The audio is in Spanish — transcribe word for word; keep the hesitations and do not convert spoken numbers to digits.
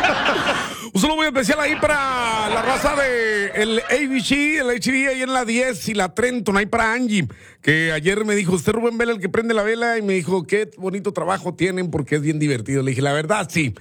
Un saludo muy especial ahí para la raza de el A B C, el H B ahí en la diez y la Trenton, ahí para Angie, que ayer me dijo, usted Rubén Vela el que prende la vela, y me dijo, qué bonito trabajo tienen porque es bien divertido. Le dije, la verdad, sí,